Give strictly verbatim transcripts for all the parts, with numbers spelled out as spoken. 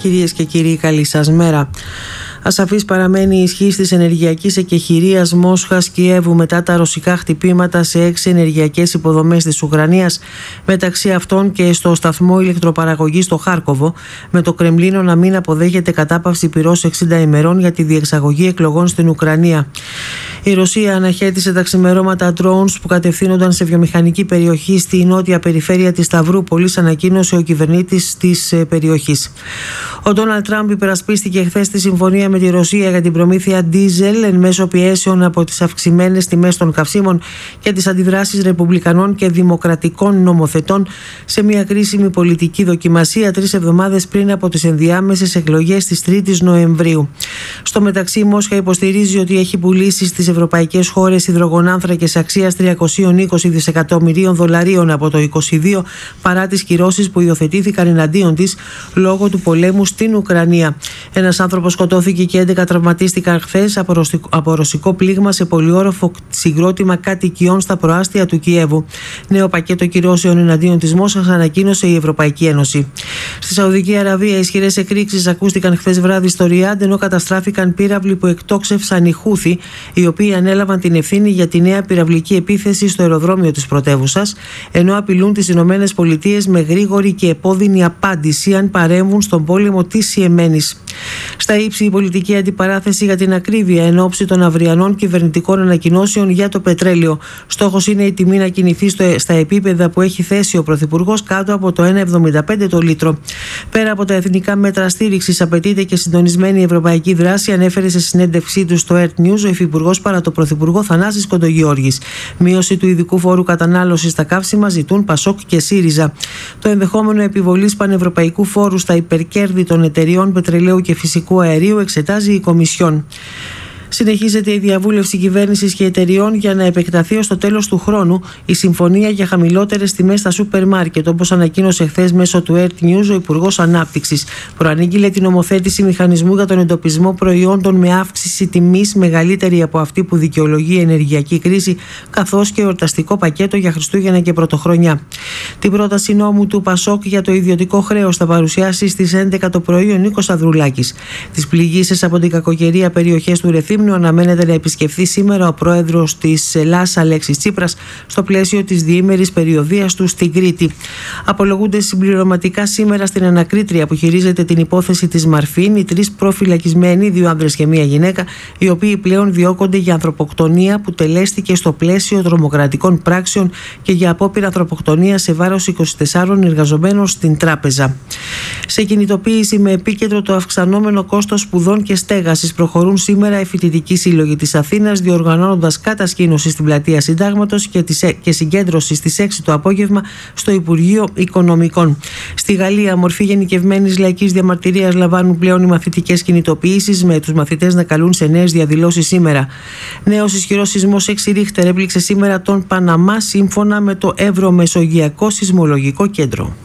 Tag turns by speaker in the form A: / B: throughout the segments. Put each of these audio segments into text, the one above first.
A: Κυρίες και κύριοι, καλή σας μέρα. Ασαφής παραμένει η ισχύς της ενεργειακής εκεχηρίας Μόσχας-Κιέβου μετά τα ρωσικά χτυπήματα σε έξι ενεργειακές υποδομές της Ουκρανίας, μεταξύ αυτών και στο σταθμό ηλεκτροπαραγωγής στο Χάρκοβο, με το Κρεμλίνο να μην αποδέχεται κατάπαυση πυρός εξήντα ημερών για τη διεξαγωγή εκλογών στην Ουκρανία. Η Ρωσία αναχέτησε τα ξημερώματα drones που κατευθύνονταν σε βιομηχανική περιοχή στη νότια περιφέρεια της Σταυρούπολης, ανακοίνωσε ο κυβερνήτης της περιοχής. Ο Ντόναλντ Τραμπ υπερασπίστηκε χθες τη συμφωνία με τη Ρωσία για την προμήθεια ντίζελ εν μέσω πιέσεων από τις αυξημένες τιμές των καυσίμων και τις αντιδράσεις ρεπουμπλικανών και δημοκρατικών νομοθετών σε μια κρίσιμη πολιτική δοκιμασία τρεις εβδομάδες πριν από τις ενδιάμεσες εκλογές της τρίτης Νοεμβρίου. Στο μεταξύ, η Μόσχα υποστηρίζει ότι έχει πουλήσει στις ευρωπαϊκές χώρες υδρογονάνθρακες αξίας τριακόσια είκοσι δισεκατομμυρίων δολαρίων από το είκοσι δύο, παρά τις κυρώσεις που υιοθετήθηκαν εναντίον της λόγω του πολέμου στην Ουκρανία. Ένας άνθρωπος σκοτώθηκε και έντεκα τραυματίστηκαν χθες από ρωσικό πλήγμα σε πολυόροφο συγκρότημα κατοικιών στα προάστια του Κιέβου. Νέο πακέτο κυρώσεων εναντίον της Μόσχας ανακοίνωσε η Ευρωπαϊκή Ένωση. Στη Σαουδική Αραβία, ισχυρές εκρήξεις ακούστηκαν χθες βράδυ στο Ριάντ, ενώ καταστράφηκαν πύραυλοι που εκτόξευσαν οι Χούθι, οι οποίοι ανέλαβαν την ευθύνη για τη νέα πυραυλική επίθεση στο αεροδρόμιο της πρωτεύουσας, ενώ απειλούν τις Ηνωμένες Πολιτείες με γρήγορη και επώδυνη απάντηση αν παρέμβουν στον πόλεμο της Ιεμένης. Στα ύψη, η πολιτική αντιπαράθεση για την ακρίβεια εν ώψη των αυριανών κυβερνητικών ανακοινώσεων για το πετρέλαιο. Στόχος είναι η τιμή να κινηθεί στο, στα επίπεδα που έχει θέσει ο Πρωθυπουργός, κάτω από το ένα κόμμα εβδομήντα πέντε το λίτρο. Πέρα από τα εθνικά μέτρα στήριξης, απαιτείται και συντονισμένη ευρωπαϊκή δράση, ανέφερε σε συνέντευξή του στο Earth News ο Υφυπουργός παρά το Πρωθυπουργό Θανάσης Κοντογιώργης. Μείωση του ειδικού φόρου κατανάλωσης στα καύσιμα ζητούν Πασόκ και ΣΥΡΙΖΑ. Το ενδεχόμενο επιβολής πανευρωπαϊκού φόρου στα υπερκέρδη των εταιριών πετρελαίου και φυσικού αερίου εξετάζει η Κομισιόν. Συνεχίζεται η διαβούλευση κυβέρνησης και εταιριών για να επεκταθεί ως το τέλος του χρόνου η συμφωνία για χαμηλότερες τιμές στα σούπερ μάρκετ, όπως ανακοίνωσε χθες μέσω του Earth News ο Υπουργός Ανάπτυξης. Προανήγγειλε την νομοθέτηση μηχανισμού για τον εντοπισμό προϊόντων με αύξηση τιμής μεγαλύτερη από αυτή που δικαιολογεί η ενεργειακή κρίση, καθώς και εορταστικό πακέτο για Χριστούγεννα και Πρωτοχρονιά. Την πρόταση νόμου του Πασόκ για το ιδιωτικό χρέος θα παρουσιάσει στις έντεκα το πρωί ο Νίκος Ανδρουλάκης. Τις πληγήσεις από την κακοκαιρία περιοχές του Ρεθύμνου αναμένεται να επισκεφθεί σήμερα ο πρόεδρος της Ελλάδας Αλέξης Τσίπρας στο πλαίσιο της διήμερης περιοδείας του στην Κρήτη. Απολογούνται συμπληρωματικά σήμερα στην ανακρίτρια που χειρίζεται την υπόθεση της Μαρφίν οι τρεις προφυλακισμένοι, δύο άνδρες και μία γυναίκα, οι οποίοι πλέον διώκονται για ανθρωποκτονία που τελέστηκε στο πλαίσιο τρομοκρατικών πράξεων και για απόπειρα ανθρωποκτονία σε βάρος είκοσι τεσσάρων εργαζομένων στην τράπεζα. Σε κινητοποίηση με επίκεντρο το αυξανόμενο κόστος σπουδών και στέγασης, προχωρούν σήμερα οι φοιτητικοί σύλλογοι της Αθήνας, διοργανώνοντας κατασκήνωση στην πλατεία Συντάγματος και, τις, και συγκέντρωση στις έξι το απόγευμα στο Υπουργείο Οικονομικών. Στη Γαλλία, μορφή γενικευμένης λαϊκής διαμαρτυρίας λαμβάνουν πλέον οι μαθητικές κινητοποιήσεις, με τους μαθητές να καλούν σε νέες διαδηλώσεις σήμερα. Νέος ισχυρός σεισμός έξι Ρίχτερ έπληξε σήμερα τον Παναμά, σύμφωνα με το Ευρωμεσογειακό Σεισμολογικό Κέντρο.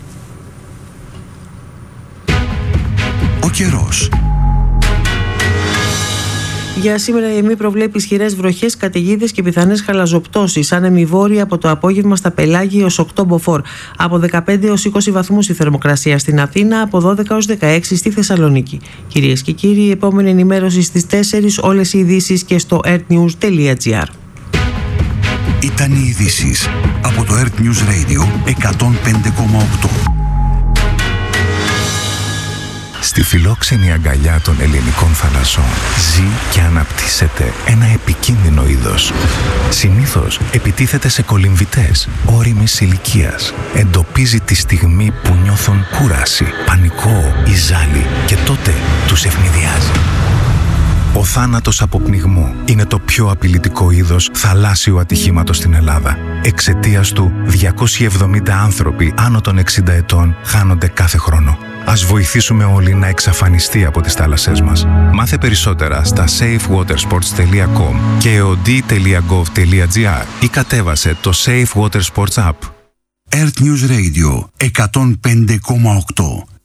B: Ο καιρός.
A: Για σήμερα η ΕΜΗ προβλέπει ισχυρές βροχές, καταιγίδες και πιθανές χαλαζοπτώσεις. Άνεμοι βόρεια από το απόγευμα στα πελάγια έως οκτώ μποφόρ. Από δεκαπέντε έως είκοσι βαθμούς η θερμοκρασία στην Αθήνα, από δώδεκα έως δεκαέξι στη Θεσσαλονίκη. Κυρίες και κύριοι, η επόμενη ενημέρωση στις τέσσερις, όλες οι ειδήσεις και στο earthnews τελεία gr.
B: Ήταν οι ειδήσεις από το Earth News Radio εκατόν πέντε κόμμα οκτώ.
C: Στη φιλόξενη αγκαλιά των ελληνικών θαλασσών ζει και αναπτύσσεται ένα επικίνδυνο είδος. Συνήθως επιτίθεται σε κολυμβητές ώριμης ηλικίας. Εντοπίζει τη στιγμή που νιώθουν κούραση, πανικό ή ζάλι και τότε τους ευνηδιάζει. Ο θάνατος από πνιγμό είναι το πιο απειλητικό είδος θαλάσσιου ατυχήματος στην Ελλάδα. Εξαιτίας του, διακόσιοι εβδομήντα άνθρωποι άνω των εξήντα ετών χάνονται κάθε χρόνο. Ας βοηθήσουμε όλοι να εξαφανιστεί από τις θάλασσές μας. Μάθε περισσότερα στα safe water sports τελεία com και εοντί τελεία gov τελεία gr ή κατέβασε το Safe Water Sports App.
B: Earth News Radio εκατόν πέντε κόμμα οκτώ.